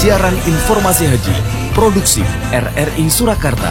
Siaran Informasi Haji, Produksi RRI Surakarta.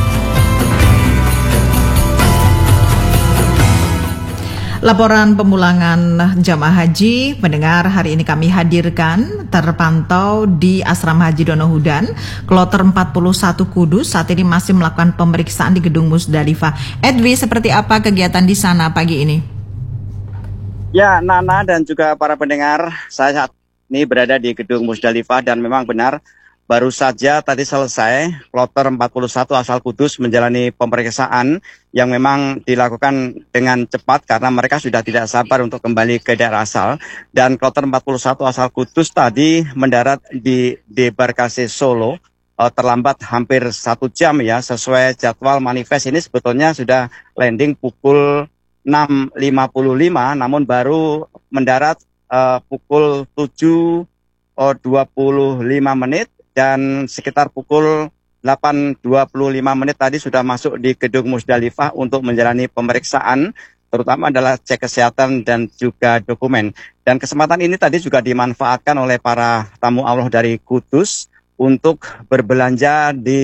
Laporan pemulangan jamaah haji pendengar hari ini kami hadirkan terpantau di Asrama Haji Donohudan, Kloter 41 Kudus. Saat ini masih melakukan pemeriksaan di Gedung Musdalifah. Edwi, seperti apa kegiatan di sana pagi ini? Ya, Nana dan juga para pendengar, saya saat ini berada di Gedung Musdalifah dan memang benar baru saja tadi selesai Kloter 41 asal Kudus menjalani pemeriksaan yang memang dilakukan dengan cepat karena mereka sudah tidak sabar untuk kembali ke daerah asal. Dan Kloter 41 asal Kudus tadi mendarat di Debarkasi Solo terlambat hampir 1 jam ya, sesuai jadwal manifest. Ini sebetulnya sudah landing pukul 6.55 namun baru mendarat pukul 7.25 menit. Dan sekitar pukul 8.25 menit tadi sudah masuk di Gedung Musdalifah untuk menjalani pemeriksaan, terutama adalah cek kesehatan dan juga dokumen. Dan kesempatan ini tadi juga dimanfaatkan oleh para tamu Allah dari Kudus untuk berbelanja di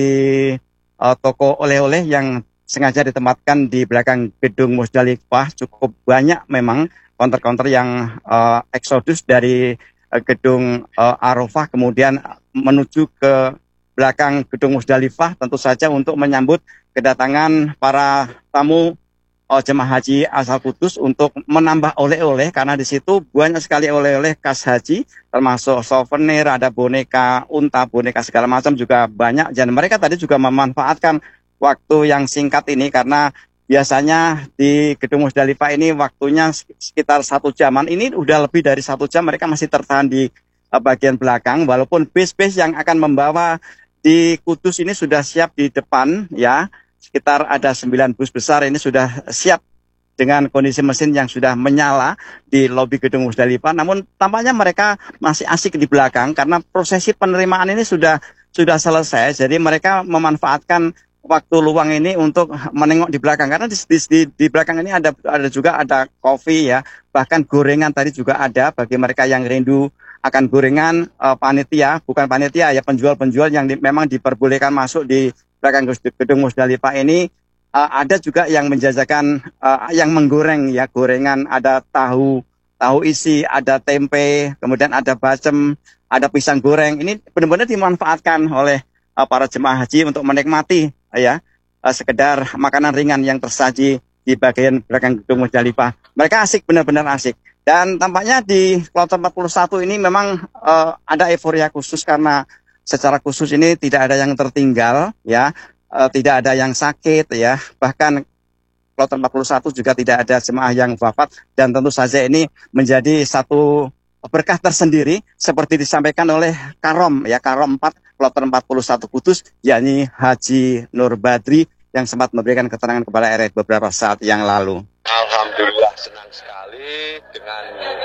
toko oleh-oleh yang sengaja ditempatkan di belakang Gedung Musdalifah. Cukup banyak memang counter-counter yang eksodus dari Gedung Arafah kemudian menuju ke belakang Gedung Musdalifah, tentu saja untuk menyambut kedatangan para tamu jemaah haji asal Kudus untuk menambah oleh-oleh, karena di situ banyak sekali oleh-oleh khas haji, termasuk souvenir, ada boneka unta, boneka segala macam juga banyak. Dan mereka tadi juga memanfaatkan waktu yang singkat ini karena biasanya di Gedung Musdalifah ini waktunya sekitar 1 jaman. Ini udah lebih dari 1 jam mereka masih tertahan di bagian belakang, walaupun bis-bis yang akan membawa di Kudus ini sudah siap di depan ya. Sekitar ada 9 bus besar ini sudah siap dengan kondisi mesin yang sudah menyala di lobi Gedung Musdalifah. Namun tampaknya mereka masih asik di belakang karena prosesi penerimaan ini sudah selesai. Jadi mereka memanfaatkan waktu luang ini untuk menengok di belakang, karena di belakang ini ada juga ada kopi ya, bahkan gorengan tadi juga ada bagi mereka yang rindu akan gorengan. Panitia, bukan panitia ya, penjual-penjual yang memang diperbolehkan masuk di belakang Gedung Musdalifah ini. Ada juga yang menjajakan, yang menggoreng ya, gorengan, ada tahu isi, ada tempe, kemudian ada bacem, ada pisang goreng. Ini benar-benar dimanfaatkan oleh para jemaah haji untuk menikmati ya sekedar makanan ringan yang tersaji di bagian belakang Gedung Musdalifah. Mereka asik, benar-benar asik. Dan tampaknya di Kloter 41 ini memang ada euforia khusus karena secara khusus ini tidak ada yang tertinggal ya, tidak ada yang sakit ya. Bahkan Kloter 41 juga tidak ada jemaah yang wafat, dan tentu saja ini menjadi satu berkah tersendiri seperti disampaikan oleh Karom ya, Karom 4 Kloter 41 Kudus, yakni Haji Nur Badri yang sempat memberikan keterangan kepada RRI beberapa saat yang lalu. Alhamdulillah senang sekali dengan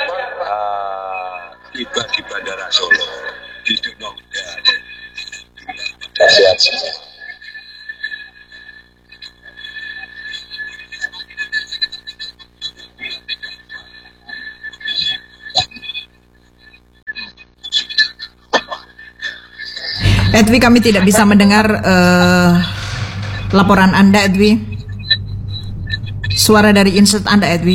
tiba di Bandara Solo di Donohudan. Sehat semua. Edwi, kami tidak bisa mendengar laporan Anda, Edwi. Suara dari insert Anda, Edwi.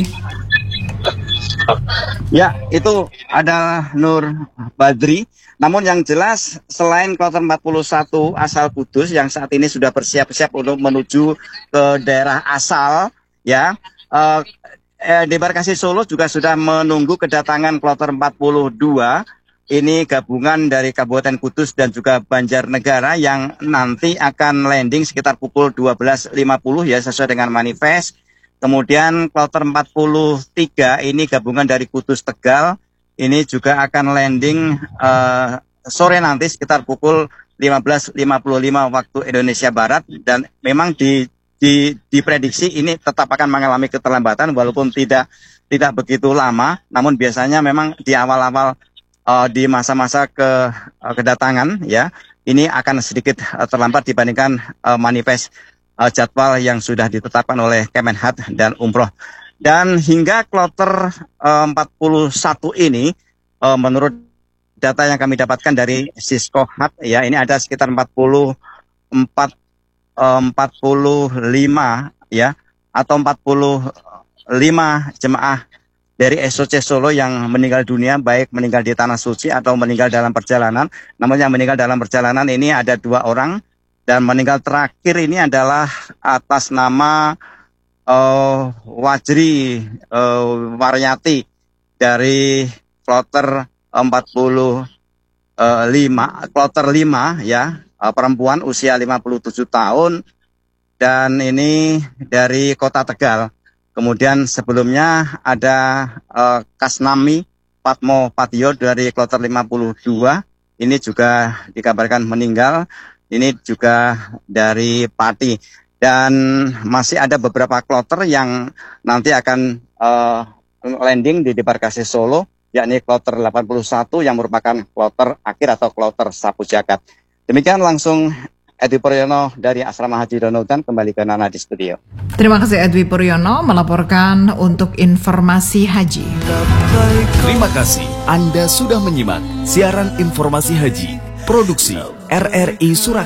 Ya, itu adalah Nur Badri. Namun yang jelas selain Kloter 41 asal Kudus yang saat ini sudah bersiap-siap untuk menuju ke daerah asal ya, Debarkasi Solo juga sudah menunggu kedatangan Kloter 42. Ini gabungan dari Kabupaten Kudus dan juga Banjarnegara yang nanti akan landing sekitar pukul 12.50 ya, sesuai dengan manifest. Kemudian Kloter 43 ini gabungan dari Kudus Tegal. Ini juga akan landing sore nanti sekitar pukul 15.55 waktu Indonesia Barat. Dan memang diprediksi ini tetap akan mengalami keterlambatan walaupun tidak begitu lama. Namun biasanya memang di awal-awal di masa-masa kedatangan ya, ini akan sedikit terlambat dibandingkan manifest jadwal yang sudah ditetapkan oleh Kemenhad dan Umroh. Dan hingga Kloter 41 ini menurut data yang kami dapatkan dari Siskohat ya, ini ada sekitar 45 ya atau 45 jemaah dari SOC Solo yang meninggal dunia, baik meninggal di Tanah Suci atau meninggal dalam perjalanan. Namun yang meninggal dalam perjalanan ini ada 2 orang, dan meninggal terakhir ini adalah atas nama Wajri Waryati dari kloter 5 ya, perempuan usia 57 tahun, dan ini dari Kota Tegal. Kemudian sebelumnya ada Kasnami Patmo Patio dari kloter 52, ini juga dikabarkan meninggal, ini juga dari Pati. Dan masih ada beberapa kloter yang nanti akan landing di Debarkasi Solo, yakni kloter 81 yang merupakan kloter akhir atau kloter Sapu Jagat. Demikian langsung Edwi Puryono dari Asrama Haji Donohudan, kembali ke Nana di studio. Terima kasih Edwi Puryono melaporkan untuk informasi haji. Terima kasih Anda sudah menyimak siaran informasi haji, produksi RRI Surakarta.